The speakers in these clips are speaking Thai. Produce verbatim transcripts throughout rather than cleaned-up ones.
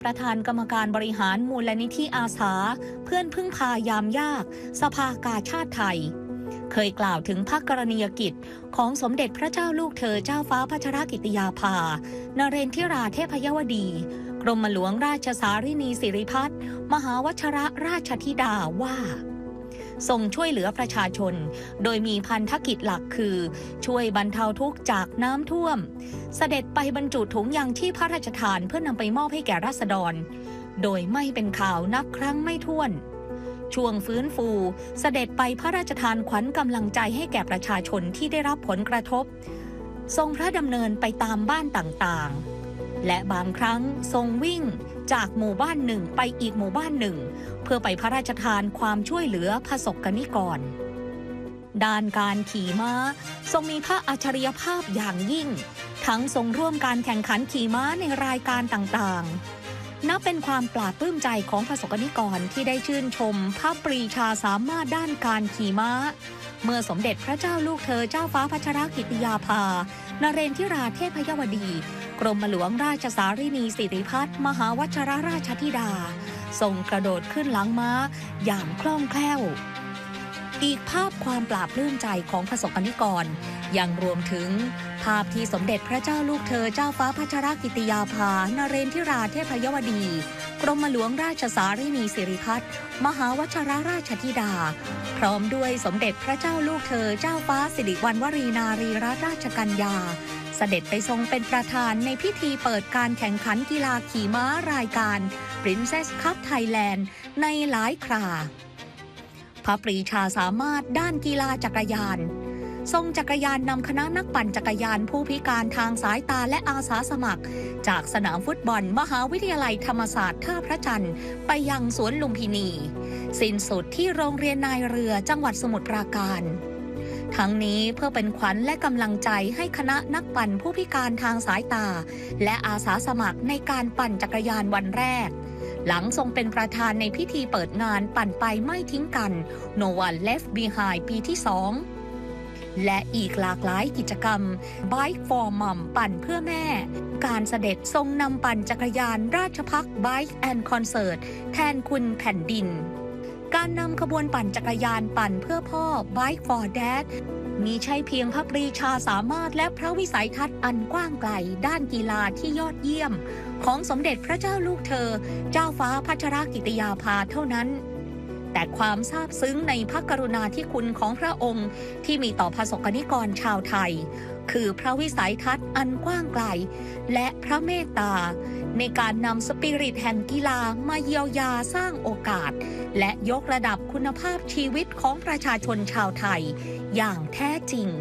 ประธานกรรมการบริหารมูลนิธิอาสาเพื่อนพึ่งพายามยากสภากาชาติไทยเคยกล่าวถึงพระกรณียกิจของสมเด็จพระเจ้าลูกเธอเจ้าฟ้าพัชรกิติยาภานเรนทิราเทพยวดีกรมหลวงราชสารินีสิริพัฒน์มหาวชิรราชธิดาว่าทรงช่วยเหลือประชาชนโดยมีพันธกิจหลักคือช่วยบรรเทาทุกข์จากน้ำท่วมเสด็จไปบรรจุถุงยางชีพพระราชทานเพื่อนำไปมอบให้แก่ราษฎรโดยไม่เป็นข่าวนับครั้งไม่ถ้วนช่วงฟื้นฟูเสด็จไปพระราชทานขวัญกำลังใจให้แก่ประชาชนที่ได้รับผลกระทบทรงพระดำเนินไปตามบ้านต่างๆและบางครั้งทรงวิ่งจากหมู่บ้านหนึ่งไปอีกหมู่บ้านหนึ่งเพื่อไปพระราชทานความช่วยเหลือประสบกนิกรด้านการขี่ม้าทรงมีพระอัจฉริยภาพอย่างยิ่งทั้งทรงร่วมการแข่งขันขี่ม้าในรายการต่างๆนับเป็นความปลาบปลื้มใจของประสบกนิกรที่ได้ชื่นชมพระปรีชาสามารถด้านการขี่ม้าเมื่อสมเด็จพระเจ้าลูกเธอเจ้าฟ้าพัชรกิติยาภานเรนทิราเทพยวดีกรมหลวงราชสารินีสิริพัฒน์มหาวชิรราชธิดาทรงกระโดดขึ้นหลังม้าอย่างคล่องแคล่วอีกภาพความปลาบปลื้มใจของประสบกนิกรยังรวมถึงภาพที่สมเด็จพระเจ้าลูกเธอเจ้าฟ้าพัชรกิติยาภานเรนทิราเทพยวดีกรมหลวงราชสารินีสิริพัฒน์มหาวชิรราชธิดาพร้อมด้วยสมเด็จพระเจ้าลูกเธอเจ้าฟ้าสิริวัณวรีนารีรัตนราชกัญญาเสด็จไปทรงเป็นประธานในพิธีเปิดการแข่งขันกีฬาขี่ม้ารายการ Princess Cup Thailand ในหลายคราพระปรีชาสามารถด้านกีฬาจักรยานทรงจักรยานนำคณะนักปั่นจักรยานผู้พิการทางสายตาและอาสาสมัครจากสนามฟุตบอลมหาวิทยาลัยธรรมศาสตร์ท่าพระจันทร์ไปยังสวนลุมพินีสิ้นสุดที่โรงเรียนนายเรือจังหวัดสมุทรปราการทั้งนี้เพื่อเป็นขวัญและกำลังใจให้คณะนักปั่นผู้พิการทางสายตาและอาสาสมัครในการปั่นจักรยานวันแรกหลังทรงเป็นประธานในพิธีเปิดงานปั่นไปไม่ทิ้งกัน No One Left Behind ปีที่สองและอีกหลากหลายกิจกรรม Bike for Mom ปั่นเพื่อแม่การเสด็จทรงนำปั่นจักรยานราชภัฏ Bike and Concert แทนคุณแผ่นดินการนำขบวนปั่นจักรยานปั่นเพื่อพ่อ Bike for Dad มีใช่เพียงพระปรีชาสามารถและพระวิสัยทัศน์อันกว้างไกลด้านกีฬาที่ยอดเยี่ยมของสมเด็จพระเจ้าลูกเธอเจ้าฟ้าพัชรกิติยาภาเท่านั้นแต่ความซาบซึ้งในพระกรุณาธิคุณของพระองค์ที่มีต่อประสบกนิกรชาวไทยคือพระวิสัยทัศน์อันกว้างไกลและพระเมตตาในการนำสปิริตแห่งกีฬามาเยียวยาสร้างโอกาสและยกระดับคุณภาพชีวิตของประชาชนชาวไทยอย่างแท้จริง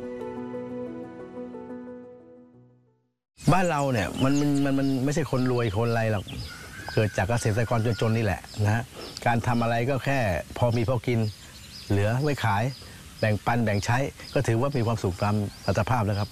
บ้านเราเนี่ยมันมันมันไม่ใช่คนรวยคนอะไรหรอกเกิดจากเกษตรกรจนๆนี่แหละนะฮะการทำอะไรก็แค่พอมีพอกินเหลือไว้ขายแบ่งปันแบ่งใช้ก็ถือว่ามีความสุขตามอัตภาพแล้วครับ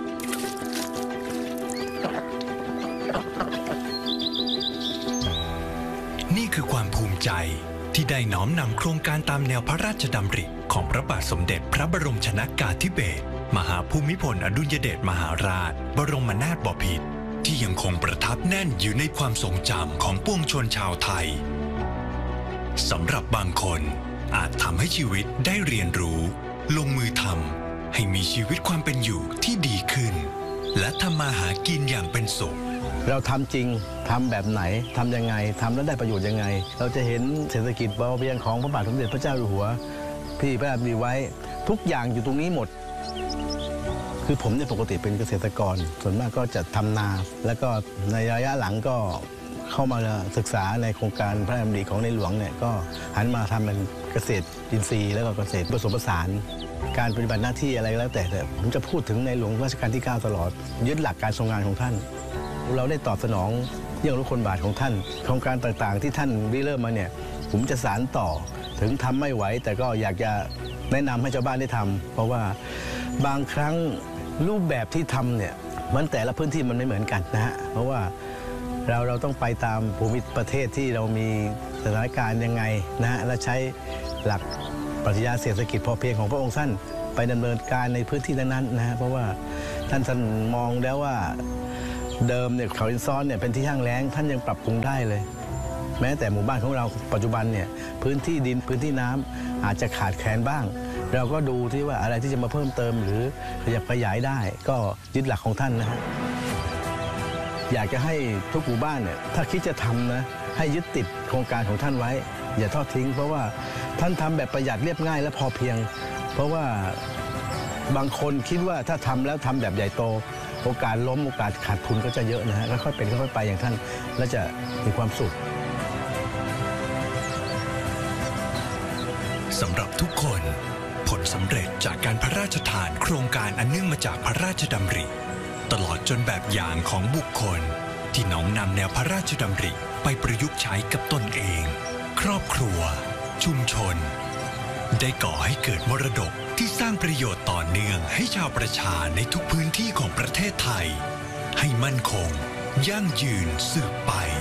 นี่คือความภูมิใจที่ได้น้อมนำโครงการตามแนวพระราชดำริของพระบาทสมเด็จพระบรมชนกาธิเบศรมหาภูมิพลอดุลยเดชมหาราชบรมนาถบพิตรที่ยังคงประทับแน่นอยู่ในความทรงจำของปวงชนชาวไทยสำหรับบางคนอาจทำให้ชีวิตได้เรียนรู้ลงมือทำให้มีชีวิตความเป็นอยู่ที่ดีขึ้นและทำมาหากินอย่างเป็นสุขเราทำจริงทำแบบไหนทำยังไงทำแล้วได้ประโยชน์ยังไงเราจะเห็นเศรษฐกิจพอเพียงของพระบาทสมเด็จพระเจ้าอยู่หัวที่พระราชดำริไว้ทุกอย่างอยู่ตรงนี้หมดคือผมเนี่ยปกติเป็นเกษตรกรส่วนมากก็จะทำนาแล้วก็ในระยะหลังก็เข้ามาศึกษาในโครงการพระราชดำริของในหลวงเนี่ยก็หันมาทำเป็นเกษตรอินทรีย์แล้วก็เกษตรผสมผสานการปฏิบัติหน้าที่อะไรก็แล้วแต่ผมจะพูดถึงในหลวงรัชกาลที่เก้าตลอดยึดหลักการทรงงานของท่านเราได้ตอบสนองเยี่ยงรู้คนบาทของท่านโครงการต่างๆที่ท่านริเริ่มมาเนี่ยผมจะสานต่อถึงทำไม่ไหวแต่ก็อยากจะแนะนำให้ชาวบ้านได้ทำเพราะว่าบางครั้งรูปแบบที่ทำเนี่ยมันแต่ละพื้นที่มันไม่เหมือนกันนะฮะเพราะว่าเราเราต้องไปตามภูมิประเทศที่เรามีสถานการณ์ยังไงนะฮะและใช้หลักปรัชญาเศรษฐกิจพอเพียงของพระองค์ท่านไปดำเนินการในพื้นที่นั้นๆนะฮะเพราะว่าท่านท่านมองแล้วว่าเดิมเนี่ยเขาอินซ้อนเนี่ยเป็นที่แห้งแล้งท่านยังปรับปรุงได้เลย แม้แต่หมู่บ้านของเราปัจจุบันเนี่ยพื้นที่ดินพื้นที่น้ำอาจจะขาดแคลนบ้าง เราก็ดูที่ว่าอะไรที่จะมาเพิ่มเติมหรือขยับขยายได้ก็ยึดหลักของท่านนะฮะอยากจะให้ทุกหมู่บ้านเนี่ยถ้าคิดจะทำนะให้ยึดติดโครงการของท่านไว้อย่าทอดทิ้งเพราะว่าท่านทำแบบประหยัดเรียบง่ายและพอเพียงเพราะว่าบางคนคิดว่าถ้าทำแล้วทำแบบใหญ่โตโอกาสล้มโอกาสขาดทุนก็จะเยอะนะฮะค่อยๆเป็นค่อยๆไปอย่างท่านและจะมีความสุขสำหรับทุกคนผลสำเร็จจากการพระราชทานโครงการอันเนื่องมาจากพระราชดำริตลอดจนแบบอย่างของบุคคลที่น้อมนำแนวพระราชดำริไปประยุกต์ใช้กับตนเองครอบครัวชุมชนได้ก่อให้เกิดมรดกที่สร้างประโยชน์ต่อเนื่องให้ชาวประชาในทุกพื้นที่ของประเทศไทยให้มั่นคงยั่งยืนสืบไป